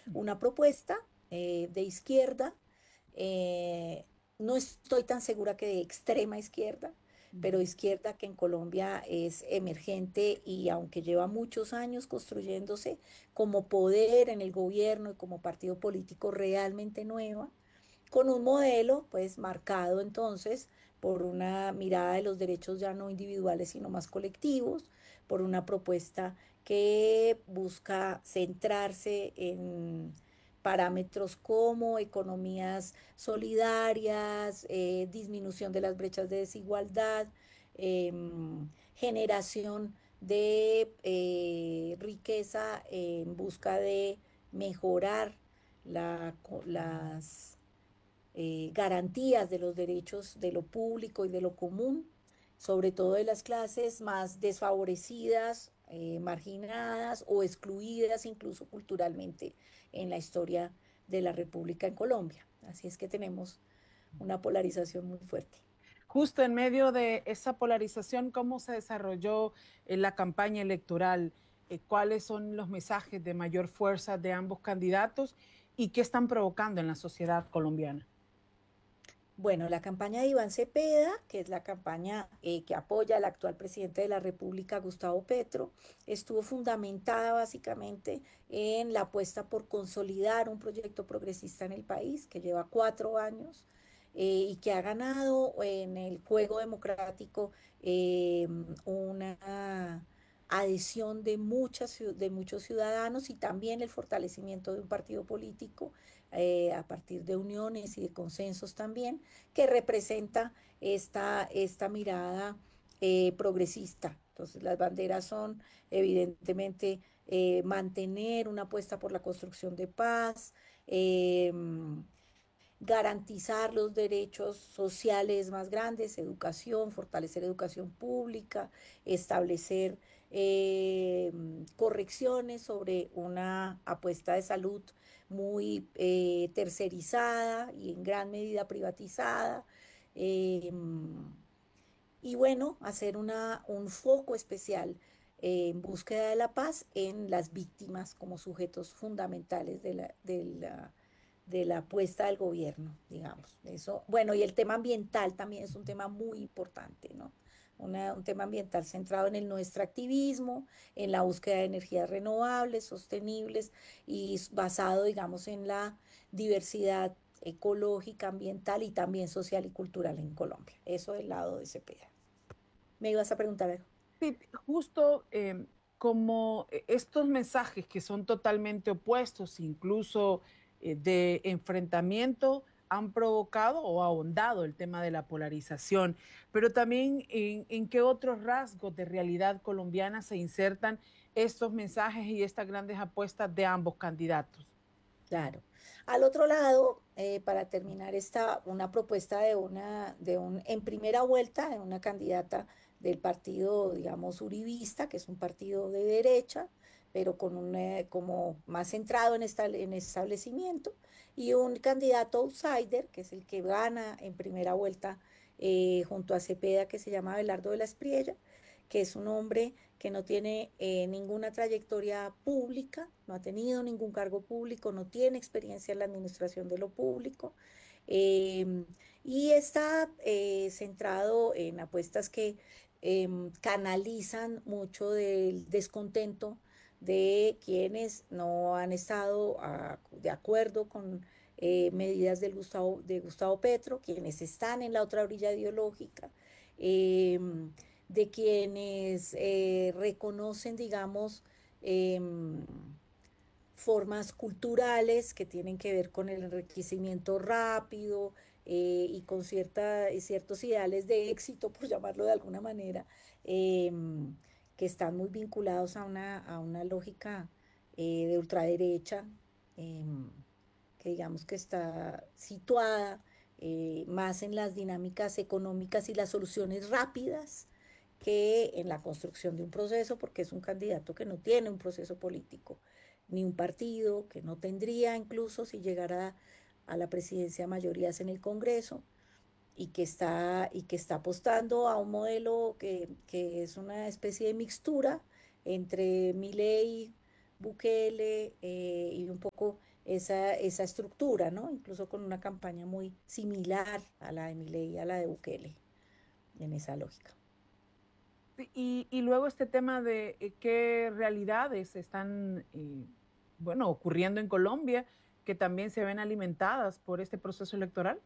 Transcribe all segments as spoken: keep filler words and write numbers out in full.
una propuesta eh, de izquierda. eh, no estoy tan segura que de extrema izquierda, pero Ujú. izquierda que en Colombia es emergente y aunque lleva muchos años construyéndose como poder en el gobierno y como partido político realmente nueva, con un modelo pues marcado entonces por una mirada de los derechos ya no individuales sino más colectivos, por una propuesta que busca centrarse en parámetros como economías solidarias, eh, disminución de las brechas de desigualdad, em, generación de eh, riqueza en busca de mejorar la co- las eh, garantías de los derechos de lo público y de lo común, sobre todo de las clases más desfavorecidas, eh, marginadas o excluidas incluso culturalmente en la historia de la República en Colombia. Así es que tenemos una polarización muy fuerte. Justo en medio de esa polarización, ¿cómo se desarrolló eh, la campaña electoral? Eh, ¿cuáles son los mensajes de mayor fuerza de ambos candidatos y qué están provocando en la sociedad colombiana? Bueno, la campaña de Iván Cepeda, que es la campaña eh, que apoya al actual presidente de la República, Gustavo Petro, estuvo fundamentada básicamente en la apuesta por consolidar un proyecto progresista en el país que lleva cuatro años eh, y que ha ganado en el juego democrático eh, una adhesión de muchas, ciu- de muchos ciudadanos y también el fortalecimiento de un partido político eh, a partir de uniones y de consensos también que representa esta, esta mirada eh, progresista. Entonces, las banderas son evidentemente eh, mantener una apuesta por la construcción de paz, eh, garantizar los derechos sociales más grandes, educación, fortalecer educación pública, establecer eh, correcciones sobre una apuesta de salud muy eh, tercerizada y en gran medida privatizada. eh, y bueno, hacer una, un foco especial eh, en búsqueda de la paz en las víctimas como sujetos fundamentales de la, de la, de la apuesta del gobierno, digamos. Eso, bueno, y el tema ambiental también es un tema muy importante, ¿no? Una- un tema ambiental centrado en el no extractivismo, en la búsqueda de energías renovables, sostenibles y s- basado, digamos, en la diversidad ecológica, ambiental y también social y cultural en Colombia. Eso del lado de Cepeda. ¿Me ibas a preguntar algo? Sí, justo eh, como eh, estos mensajes que son totalmente opuestos, incluso eh, de enfrentamiento, han provocado o ahondado el tema de la polarización, pero también en, en qué otros rasgos de realidad colombiana se insertan estos mensajes y estas grandes apuestas de ambos candidatos. Claro. Al otro lado, eh, para terminar, está una propuesta de una, de un, en primera vuelta, de una candidata del partido, digamos, uribista, que es un partido de derecha, pero con un, eh, como más centrado en, esta, en establecimiento, y un candidato outsider, que es el que gana en primera vuelta eh, junto a Cepeda, que se llama Abelardo de la Espriella, que es un hombre que no tiene eh, ninguna trayectoria pública, no ha tenido ningún cargo público, no tiene experiencia en la administración de lo público, em, y está eh, centrado en apuestas que em, canalizan mucho del descontento de quienes no han estado a- de acuerdo con eh, medidas del Gustavo, de Gustavo Petro, quienes están en la otra orilla ideológica. em, de quienes eh, reconocen, digamos, em, formas culturales que tienen que ver con el enriquecimiento rápido eh, y con cierta, ciertos ideales de éxito, por llamarlo de alguna manera, em, que están muy vinculados a una, a una lógica eh, de ultraderecha, em, que digamos que está situada eh, más en las dinámicas económicas y las soluciones rápidas que en la construcción de un proceso, porque es un candidato que no tiene un proceso político ni un partido, que no tendría incluso si llegara a la presidencia mayorías en el Congreso y que está, y que está apostando a un modelo que, que es una especie de mixtura entre Milei, Bukele eh, y un poco esa, esa estructura, ¿no? Incluso con una campaña muy similar a la de Milei y a la de Bukele, en esa lógica. Sí, Y, y luego este tema de eh, qué realidades están, eh, bueno, ocurriendo en Colombia, que también se ven alimentadas por este proceso electoral.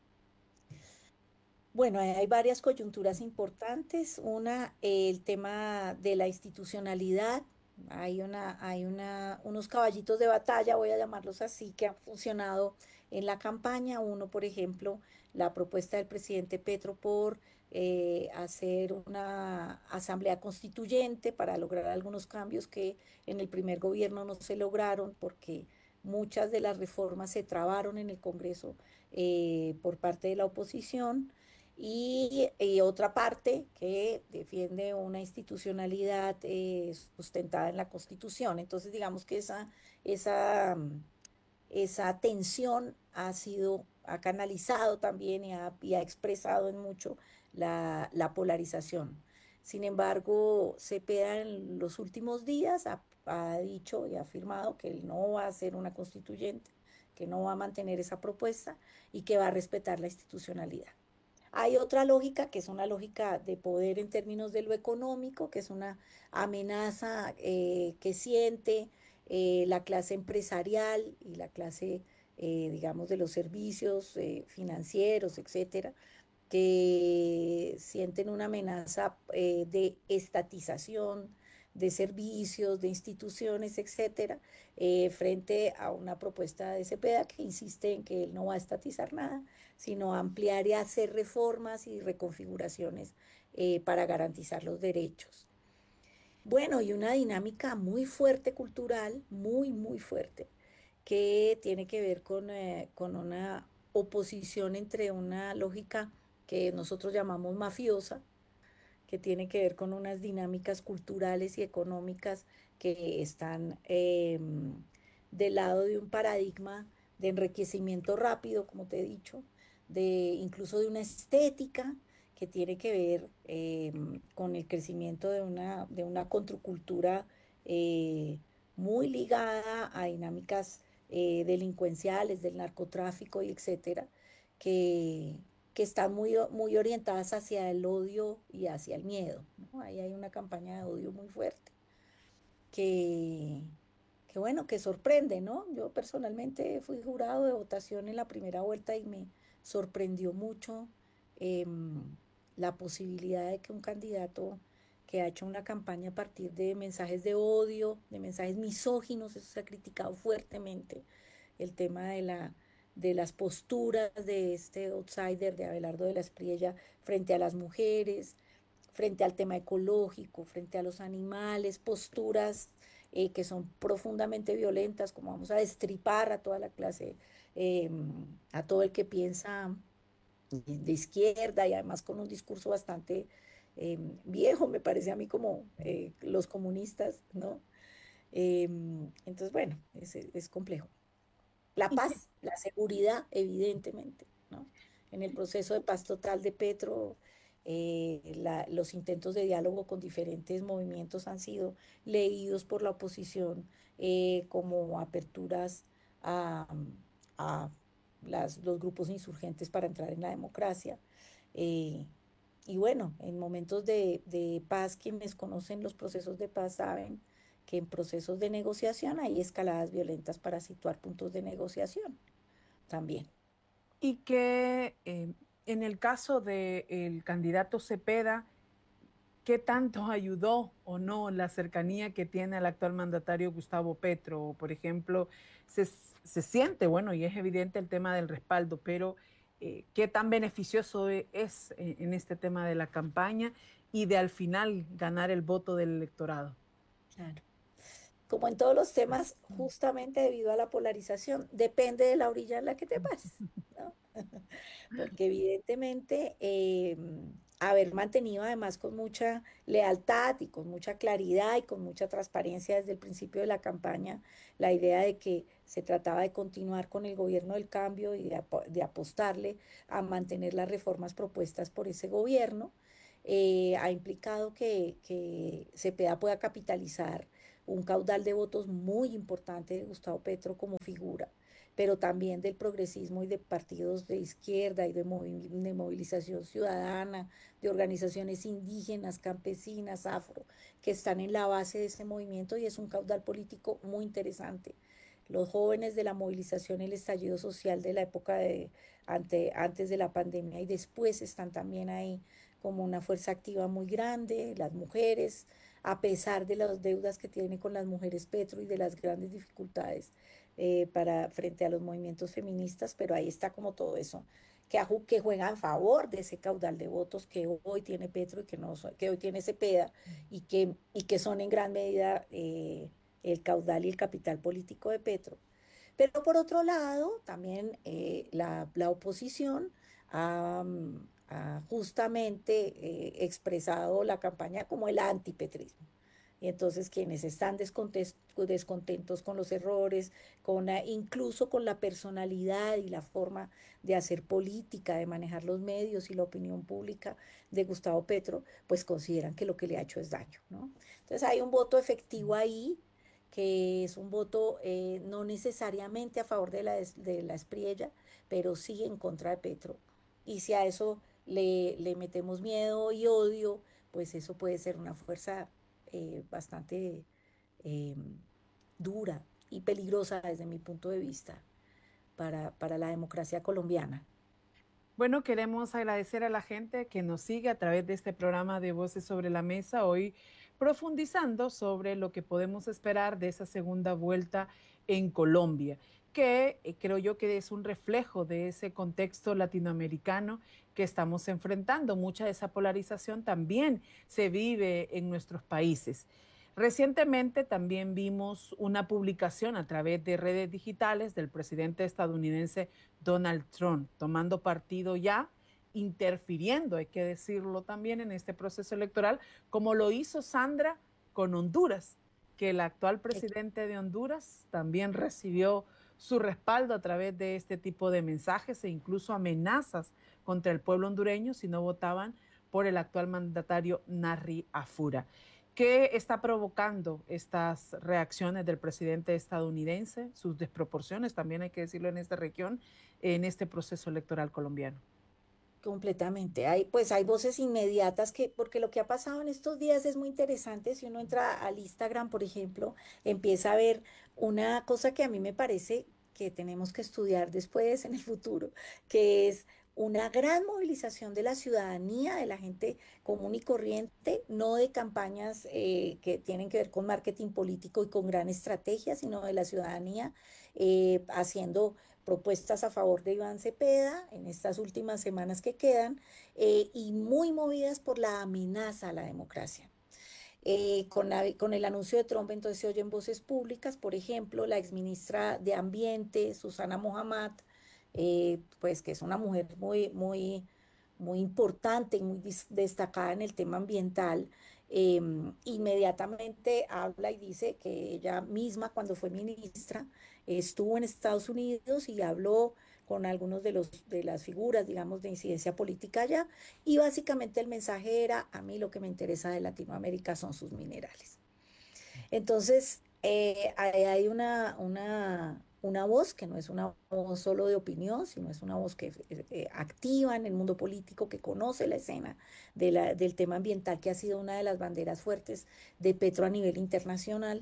Bueno, hay hay varias coyunturas importantes. Una, el tema de la institucionalidad. Hay una, hay una, unos caballitos de batalla, voy a llamarlos así, que han funcionado en la campaña. Uno, por ejemplo, la propuesta del presidente Petro por eh, hacer una asamblea constituyente para lograr algunos cambios que en el primer gobierno no se lograron porque muchas de las reformas se trabaron en el Congreso eh, por parte de la oposición y, y otra parte que defiende una institucionalidad eh, sustentada en la Constitución. Entonces, digamos que esa, esa, mm, esa tensión ha sido, ha canalizado también y ha, y ha expresado en mucho la, la polarización. Sin embargo, Cepeda en los últimos días ha, ha dicho y ha afirmado que él no va a ser una constituyente, que no va a mantener esa propuesta y que va a respetar la institucionalidad. Hay otra lógica que es una lógica de poder en términos de lo económico, que es una amenaza eh, que siente eh, la clase empresarial y la clase, eh, digamos, de los servicios eh, financieros, etcétera, que sienten una amenaza eh, de estatización de servicios, de instituciones, etcétera, eh, frente a una propuesta de Cepeda que insiste en que él no va a estatizar nada, sino ampliar y hacer reformas y reconfiguraciones eh, para garantizar los derechos. Bueno, y una dinámica muy fuerte cultural, muy, muy fuerte, que tiene que ver con, eh, con una oposición entre una lógica que nosotros llamamos mafiosa, que tiene que ver con unas dinámicas culturales y económicas que están eh, del lado de un paradigma de enriquecimiento rápido, como te he dicho, de incluso de una estética que tiene que ver eh, con el crecimiento de una, de una contracultura eh, muy ligada a dinámicas eh, delincuenciales, del narcotráfico y etcétera, que, que están muy, o- muy orientadas hacia el odio y hacia el miedo, ¿no? Ahí hay una campaña de odio muy fuerte que, que bueno, que sorprende, ¿no? Yo personalmente fui jurado de votación en la primera vuelta y me sorprendió mucho em, la posibilidad de que un candidato que ha hecho una campaña a partir de mensajes de odio, de mensajes misóginos, eso se ha criticado fuertemente, el tema de la, de las posturas de este outsider, de Abelardo de la Espriella, frente a las mujeres, frente al tema ecológico, frente a los animales, posturas eh, que son profundamente violentas, como vamos a destripar a toda la clase, eh, a todo el que piensa de izquierda y además con un discurso bastante eh, viejo, me parece a mí como eh, los comunistas, ¿no? Eh, entonces, bueno, es, es complejo. La ¿Y qué, paz, la seguridad, evidentemente, ¿no? En el proceso de paz total de Petro, eh, la- los intentos de diálogo con diferentes movimientos han sido leídos por la oposición eh, como aperturas a, a las- los grupos insurgentes para entrar en la democracia. Eh, y bueno, en momentos de, de paz, quienes conocen los procesos de paz saben que en procesos de negociación hay escaladas violentas para situar puntos de negociación también. y que eh, en el caso del candidato Cepeda, ¿qué tanto ayudó o no la cercanía que tiene al actual mandatario Gustavo Petro? Por ejemplo, se, se siente, bueno, y es evidente el tema del respaldo, pero eh, ¿qué tan beneficioso e- es en, en este tema de la campaña y de al final ganar el voto del electorado? Claro. Como en todos los temas, justamente debido a la polarización, depende de la orilla en la que te pares, ¿no? Porque evidentemente eh, haber mantenido además con mucha lealtad y con mucha claridad y con mucha transparencia desde el principio de la campaña, la idea de que se trataba de continuar con el gobierno del cambio y de, apo- de apostarle a mantener las reformas propuestas por ese gobierno, eh, ha implicado que, que Cepeda pueda capitalizar un caudal de votos muy importante de Gustavo Petro como figura, pero también del progresismo y de partidos de izquierda y de, movi- de movilización ciudadana, de organizaciones indígenas, campesinas, afro, que están en la base de ese movimiento y es un caudal político muy interesante. Los jóvenes de la movilización, el estallido social de la época de ante, antes de la pandemia y después están también ahí como una fuerza activa muy grande, las mujeres, a pesar de las deudas que tiene con las mujeres Petro y de las grandes dificultades eh, para, frente a los movimientos feministas, pero ahí está como todo eso, que, a que juega en favor de ese caudal de votos que hoy tiene Petro y que, no, que hoy tiene Cepeda y que, y que son en gran medida eh, el caudal y el capital político de Petro. Pero por otro lado, también eh, la, la, oposición ha, mm, ha justamente eh, expresado la campaña como el antipetrismo. Y entonces quienes están descontentos con los errores, con la, incluso con la personalidad y la forma de hacer política, de manejar los medios y la opinión pública de Gustavo Petro, pues consideran que lo que le ha hecho es daño, ¿no? Entonces hay un voto efectivo ahí, que es un voto eh, no necesariamente a favor de la, de la Espriella, pero sí en contra de Petro. Y si a eso le, le metemos miedo y odio, pues eso puede ser una fuerza eh, bastante eh, dura y peligrosa desde mi punto de vista para, para la democracia colombiana. Bueno, queremos agradecer a la gente que nos sigue a través de este programa de Voces sobre la Mesa, hoy profundizando sobre lo que podemos esperar de esa segunda vuelta en Colombia, que eh, creo yo que es un reflejo de ese contexto latinoamericano que estamos enfrentando. Mucha de esa polarización también se vive en nuestros países. Recientemente también vimos una publicación a través de redes digitales del presidente estadounidense Donald Trump, tomando partido ya, interfiriendo, hay que decirlo también, en este proceso electoral, como lo hizo Sandra con Honduras, que el actual presidente de Honduras también recibió su respaldo a través de este tipo de mensajes e incluso amenazas contra el pueblo hondureño si no votaban por el actual mandatario Narri Afura. ¿Qué está provocando estas reacciones del presidente estadounidense, sus desproporciones, también hay que decirlo en esta región, en este proceso electoral colombiano? Completamente. Hay, pues hay voces inmediatas que, porque lo que ha pasado en estos días es muy interesante. Si uno entra al Instagram, por ejemplo, empieza a ver una cosa que a mí me parece que tenemos que estudiar después en el futuro, que es una gran movilización de la ciudadanía, de la gente común y corriente, no de campañas eh, que tienen que ver con marketing político y con gran estrategia, sino de la ciudadanía eh, haciendo propuestas a favor de Iván Cepeda en estas últimas semanas que quedan eh, y muy movidas por la amenaza a la democracia. Eh, con, la- con el anuncio de Trump, entonces se oyen voces públicas, por ejemplo, la exministra de Ambiente, Susana Mohammad, eh, pues que es una mujer muy, muy, muy importante y muy dis- destacada en el tema ambiental, em, inmediatamente habla y dice que ella misma, cuando fue ministra, estuvo en Estados Unidos y habló con algunos de los de las figuras, digamos, de incidencia política allá, y básicamente el mensaje era, a mí lo que me interesa de Latinoamérica son sus minerales. Entonces, eh, hay hay una, una, una voz que no es una voz solo de opinión, sino es una voz que eh, eh, activa en el mundo político, que conoce la escena de la, del tema ambiental, que ha sido una de las banderas fuertes de Petro a nivel internacional.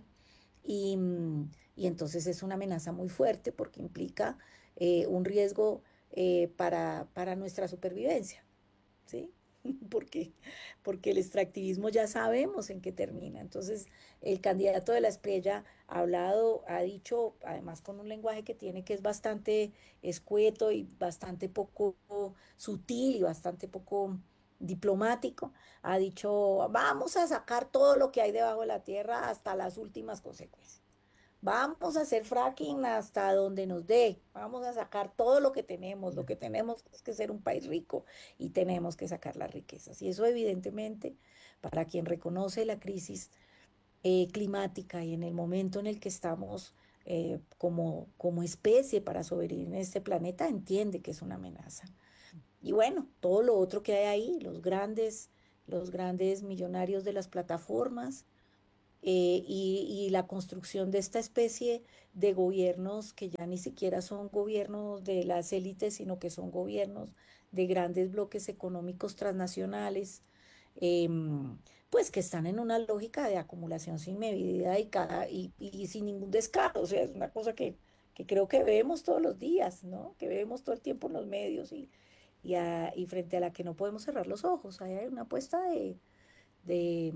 Y, mm, y entonces es una amenaza muy fuerte porque implica eh, un riesgo eh, para, para nuestra supervivencia. ¿Sí? Porque, porque el extractivismo ya sabemos en qué termina. Entonces, el candidato de la Espriella ha hablado, ha dicho, además con un lenguaje que tiene que es bastante escueto y bastante poco sutil y bastante poco diplomático, ha dicho, vamos a sacar todo lo que hay debajo de la tierra hasta las últimas consecuencias. Vamos a hacer fracking hasta donde nos dé. Vamos a sacar todo lo que tenemos. Lo que tenemos es que ser un país rico y tenemos que sacar las riquezas. Y eso evidentemente, para quien reconoce la crisis eh, climática y en el momento en el que estamos eh, como, como especie para sobrevivir en este planeta, entiende que es una amenaza. Y bueno, todo lo otro que hay ahí, los grandes, los grandes millonarios de las plataformas, eh, y, y la construcción de esta especie de gobiernos que ya ni siquiera son gobiernos de las élites, sino que son gobiernos de grandes bloques económicos transnacionales, em, pues que están en una lógica de acumulación sin medida y, cada, y, y sin ningún descaro. O sea, es una cosa que, que creo que vemos todos los días, ¿no? Que vemos todo el tiempo en los medios y, y, a- y frente a la que no podemos cerrar los ojos. Ahí hay una apuesta de, de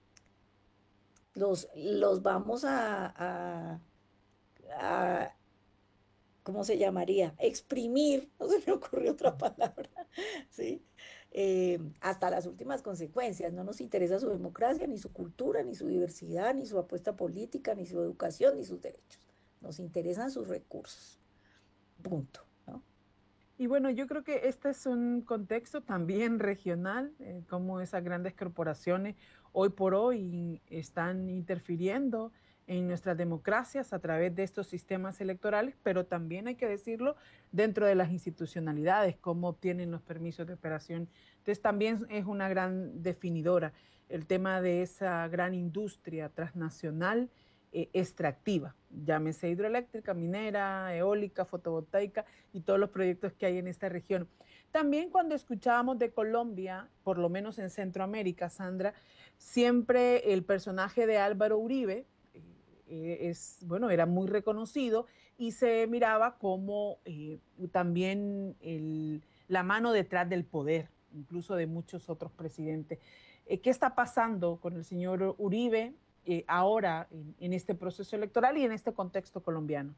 los, los vamos a, a, a, ¿cómo se llamaría? Exprimir, no se me ocurrió otra palabra, ¿sí? Eh, hasta las últimas consecuencias. No nos interesa su democracia, ni su cultura, ni su diversidad, ni su apuesta política, ni su educación, ni sus derechos. Nos interesan sus recursos. Punto, ¿no? Y bueno, yo creo que este es un contexto también regional, eh, cómo esas grandes corporaciones hoy por hoy están interfiriendo en nuestras democracias a través de estos sistemas electorales, pero también hay que decirlo dentro de las institucionalidades, cómo obtienen los permisos de operación. Entonces también es una gran definidora el tema de esa gran industria transnacional eh, extractiva, llámese hidroeléctrica, minera, eólica, fotovoltaica y todos los proyectos que hay en esta región. También cuando escuchábamos de Colombia, por lo menos en Centroamérica, Sandra, siempre el personaje de Álvaro Uribe eh, es, bueno, era muy reconocido y se miraba como eh, también el, la mano detrás del poder, incluso de muchos otros presidentes. Eh, ¿Qué está pasando con el señor Uribe eh, ahora en, en este proceso electoral y en este contexto colombiano?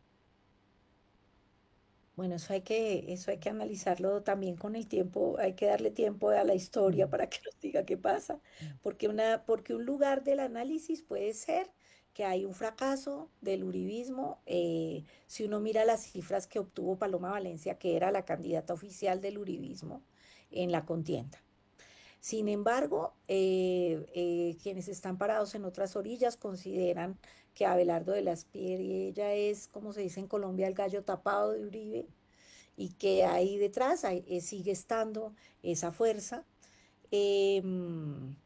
Bueno, eso hay que, eso hay que analizarlo también con el tiempo, hay que darle tiempo a la historia Mm, para que nos diga qué pasa, mm, porque, una, porque un lugar del análisis puede ser que hay un fracaso del uribismo, eh, si uno mira las cifras que obtuvo Paloma Valencia, que era la candidata oficial del uribismo en la contienda. Sin embargo, eh, eh, quienes están parados en otras orillas consideran que Abelardo de la Espriella es, como se dice en Colombia, el gallo tapado de Uribe y que ahí detrás hay- eh, sigue estando esa fuerza. Em,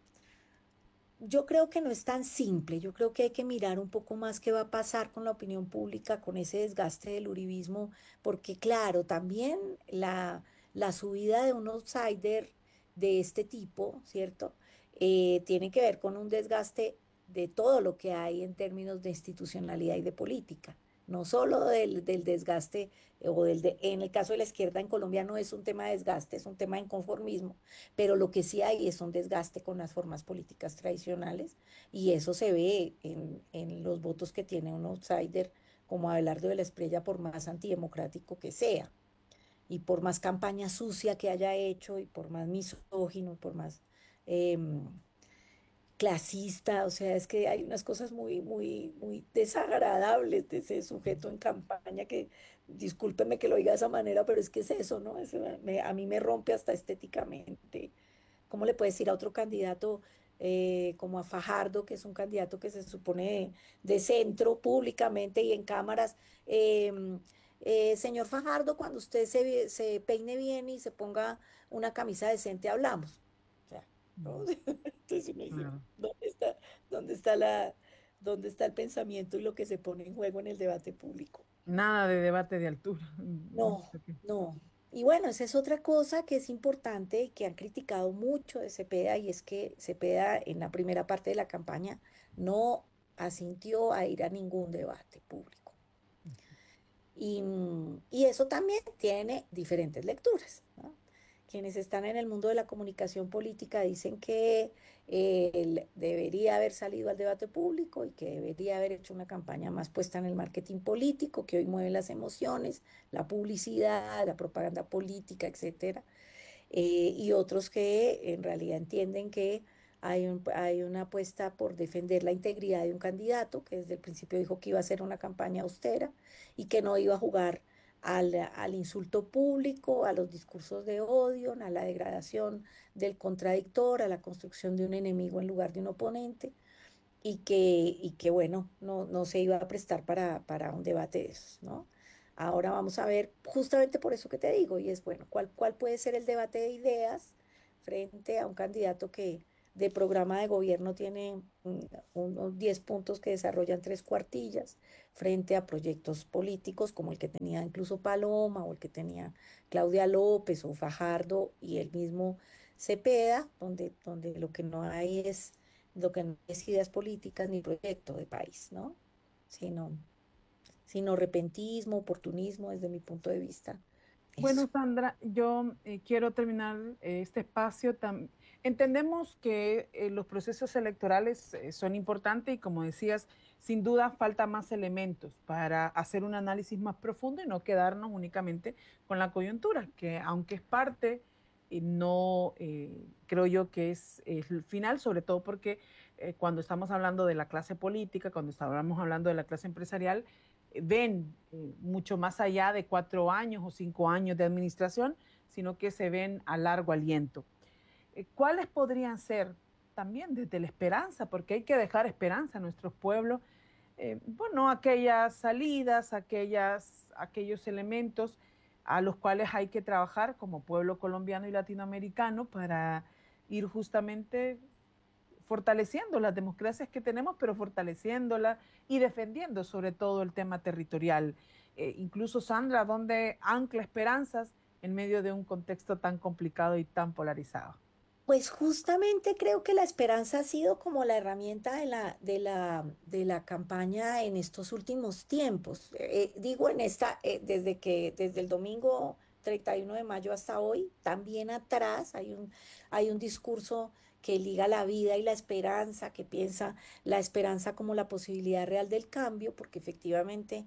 yo creo que no es tan simple, yo creo que hay que mirar un poco más qué va a pasar con la opinión pública, con ese desgaste del uribismo, porque claro, también la, la subida de un outsider de este tipo, ¿cierto? Eh, tiene que ver con un desgaste de todo lo que hay en términos de institucionalidad y de política, no solo del, del desgaste eh, o del de, en el caso de la izquierda en Colombia no es un tema de desgaste, es un tema de inconformismo, pero lo que sí hay es un desgaste con las formas políticas tradicionales y eso se ve en, en los votos que tiene un outsider como Abelardo de la Espriella, por más antidemocrático que sea y por más campaña sucia que haya hecho y por más misógino, por más eh, clasista, o sea, es que hay unas cosas muy, muy, muy desagradables de ese sujeto en campaña que, discúlpeme que lo diga de esa manera, pero es que es eso, ¿no? Es, me, a mí me rompe hasta estéticamente. ¿Cómo le puedes decir a otro candidato eh, como a Fajardo, que es un candidato que se supone de, de centro públicamente y en cámaras? em, eh, señor Fajardo, cuando usted se, se peine bien y se ponga una camisa decente, hablamos. O sea, ¿no? mm, Entonces uno dice, claro. ¿dónde está, dónde está la, dónde está el pensamiento y lo que se pone en juego en el debate público? Nada de debate de altura. No, no. Y bueno, esa es otra cosa que es importante y que han criticado mucho de Cepeda, y es que Cepeda en la primera parte de la campaña no asintió a ir a ningún debate público. Y, mm, y eso también tiene diferentes lecturas, ¿no? Quienes están en el mundo de la comunicación política dicen que eh, él debería haber salido al debate público y que debería haber hecho una campaña más puesta en el marketing político, que hoy mueve las emociones, la publicidad, la propaganda política, etcétera. Eh, y otros que en realidad entienden que hay, un- hay una apuesta por defender la integridad de un candidato, que desde el principio dijo que iba a ser una campaña austera y que no iba a jugar al, al insulto público, a los discursos de odio, a la degradación del contradictor, a la construcción de un enemigo en lugar de un oponente, y que, y que bueno, no, no se iba a prestar para, para un debate de esos, ¿no? Ahora vamos a ver, justamente por eso que te digo, y es bueno, ¿cuál, cuál puede ser el debate de ideas frente a un candidato que de programa de gobierno tiene mm, unos diez puntos que desarrollan tres cuartillas frente a proyectos políticos como el que tenía incluso Paloma o el que tenía Claudia López o Fajardo y el mismo Cepeda, donde, donde lo que no hay es, lo que no es ideas políticas ni proyecto de país, ¿no? Sino, sino repentismo, oportunismo desde mi punto de vista. Eso. Bueno, Sandra, yo eh, quiero terminar eh, este espacio. Tam- Entendemos que eh, los procesos electorales eh, son importantes y, como decías, sin duda falta más elementos para hacer un análisis más profundo y no quedarnos únicamente con la coyuntura, que aunque es parte, eh, no eh, creo yo que es, es el final, sobre todo porque eh, cuando estamos hablando de la clase política, cuando estamos hablando de la clase empresarial, ven eh, mucho más allá de cuatro años o cinco años de administración, sino que se ven a largo aliento. Eh, ¿Cuáles podrían ser también desde la esperanza? Porque hay que dejar esperanza a nuestros pueblos. Eh, bueno, aquellas salidas, aquellas, aquellos elementos a los cuales hay que trabajar como pueblo colombiano y latinoamericano para ir justamente fortaleciendo las democracias que tenemos, pero fortaleciéndolas y defendiendo sobre todo el tema territorial. Eh, incluso Sandra, ¿dónde ancla esperanzas en medio de un contexto tan complicado y tan polarizado? Pues justamente creo que la esperanza ha sido como la herramienta de la, de la, de la campaña en estos últimos tiempos. Eh, digo en esta, eh, desde que, desde el domingo treinta y uno de mayo hasta hoy, también atrás hay un, hay un discurso que liga la vida y la esperanza, que piensa la esperanza como la posibilidad real del cambio, porque efectivamente,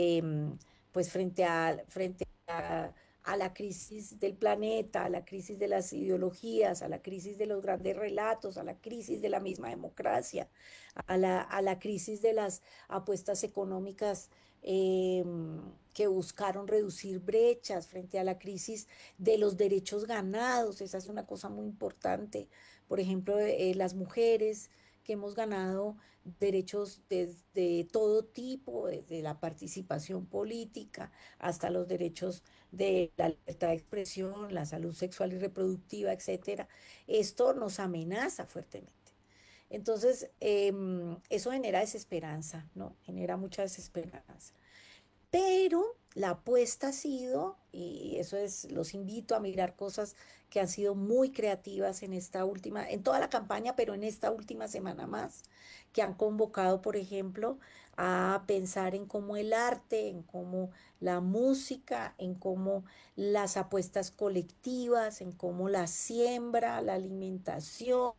em, pues frente a, frente a a la crisis del planeta, a la crisis de las ideologías, a la crisis de los grandes relatos, a la crisis de la misma democracia, a la, a la crisis de las apuestas económicas eh, que buscaron reducir brechas, frente a la crisis de los derechos ganados. Esa es una cosa muy importante. Por ejemplo, eh, las mujeres que hemos ganado derechos desde todo tipo, desde la participación política hasta los derechos de la libertad de expresión, la salud sexual y reproductiva, etcétera. Esto nos amenaza fuertemente. Entonces, em, eso genera desesperanza, ¿no? Genera mucha desesperanza. Pero la apuesta ha sido, y eso es, los invito a mirar cosas que han sido muy creativas en esta última, en toda la campaña, pero en esta última semana más, que han convocado, por ejemplo, a pensar en cómo el arte, en cómo la música, en cómo las apuestas colectivas, en cómo la siembra, la alimentación,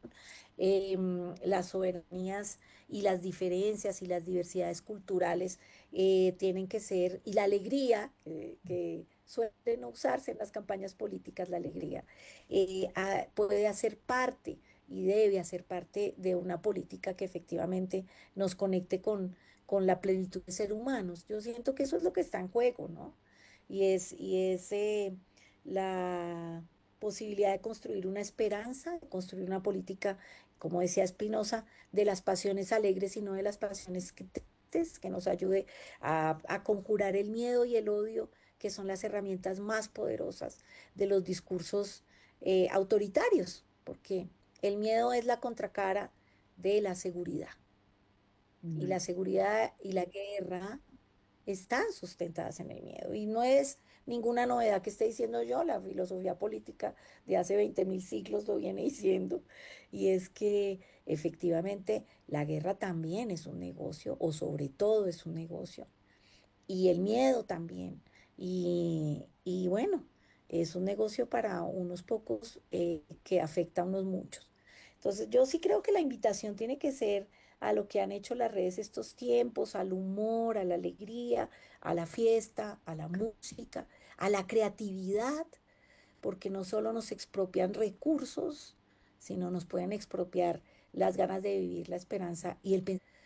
em, las soberanías y las diferencias y las diversidades culturales eh, tienen que ser, y la alegría, que, que suele no usarse en las campañas políticas, la alegría, eh, a- puede hacer parte y debe hacer parte de una política que efectivamente nos conecte con, con la plenitud de ser humanos. Yo siento que eso es lo que está en juego, ¿no? Y es, y es eh, la posibilidad de construir una esperanza, de construir una política, como decía Spinoza, de las pasiones alegres y no de las pasiones que que nos ayude a, a conjurar el miedo y el odio, que son las herramientas más poderosas de los discursos eh, autoritarios, porque el miedo es la contracara de la seguridad. Y Mm. la seguridad y la guerra están sustentadas en el miedo. Y no es ninguna novedad que esté diciendo yo, la filosofía política de hace veinte mil siglos lo viene diciendo. Y es que efectivamente la guerra también es un negocio, o sobre todo es un negocio. Y el miedo también. Y, y bueno, es un negocio para unos pocos eh, que afecta a unos muchos. Entonces, yo sí creo que la invitación tiene que ser a lo que han hecho las redes estos tiempos, al humor, a la alegría, a la fiesta, a la música, a la creatividad, porque no solo nos expropian recursos, sino nos pueden expropiar las ganas de vivir, la esperanza y el pensamiento.